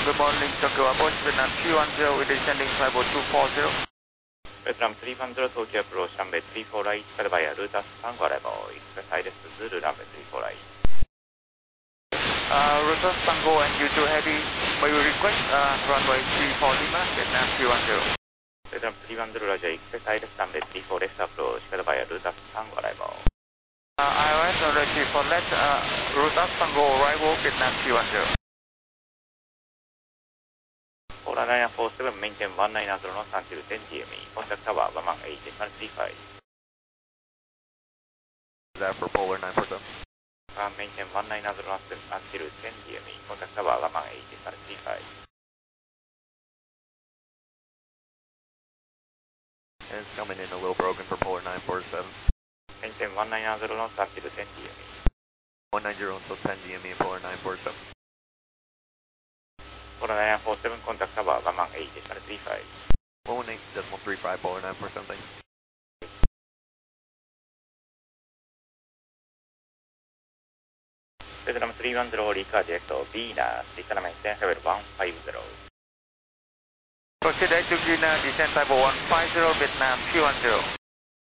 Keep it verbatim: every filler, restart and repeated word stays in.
good morning, Tokyo approach, Vietnam three one zero, with descending five oh two four zero. Vietnam three one zero, Tokyo approach, runway three four right, fed by a Rutas Tango arrival, express I D S Zulu, runway three four right. Uh, Rutas Tango and U two Heavy, may we request uh, runway three four Lima, Vietnam three one zero. Vietnam three one zero, Roger, express I D S runway three four left approach, fed by a Rutas Tango arrival. Uh, I R S runway three four left, uh, Rutas Tango arrival, Vietnam three one zero. four nine four seven, maintain one nine zero knots until ten G M E, contact tower one one eight decimal three five. Is that for Polar nine four seven? Uh, maintain one nine zero knots until ten G M E, contact tower one one eight decimal three five. And it's coming in a little broken for Polar nine four seven. Maintain one nine zero knots until ten G M E. one nine zero until ten G M E, Polar nine four seven. four nine four seven, contact tower one one eight decimal three five. one one eight decimal three five, Polar nine four seven, thanks. Vietnam three one zero, Rika Jet, Venus, descend maintain level one five zero. Proceed to Venus, descend type one five zero, Vietnam three one zero.